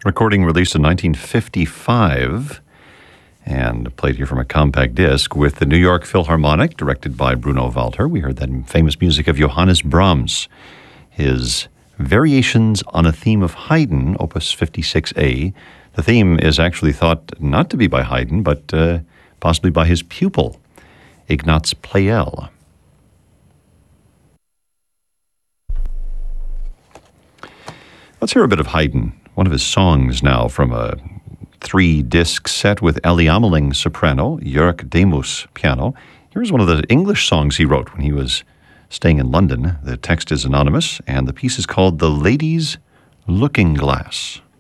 recording released in 1955 and played here from a compact disc with the New York Philharmonic, directed by Bruno Walter. We heard that famous music of Johannes Brahms, his Variations on a Theme of Haydn, Opus 56A. The theme is actually thought not to be by Haydn, but possibly by his pupil, Ignaz Pleyel. Let's hear a bit of Haydn, one of his songs now from a 3-disc set with Ellie Ameling soprano, Jörg Demus piano. Here's one of the English songs he wrote when he was staying in London. The text is anonymous, and the piece is called The Lady's Looking Glass.